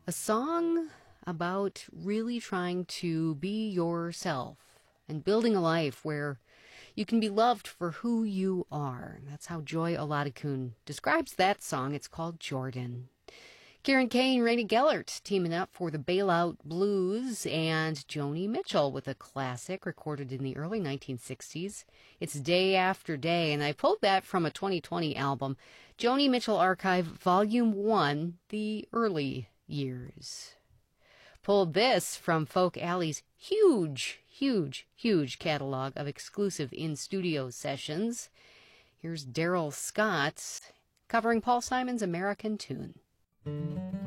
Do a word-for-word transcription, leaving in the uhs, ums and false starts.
A song about really trying to be yourself and building a life where you can be loved for who you are. That's how Joy Oladokun describes that song. It's called Jordan. Kieran Kane, Rainey Gellert teaming up for the Bailout Blues, and Joni Mitchell with a classic recorded in the early nineteen sixties. It's Day After Day, and I pulled that from a twenty twenty album, Joni Mitchell Archive Volume one, The Early Years. Pulled this from Folk Alley's huge, huge, huge catalog of exclusive in-studio sessions. Here's Daryl Scott covering Paul Simon's American Tune.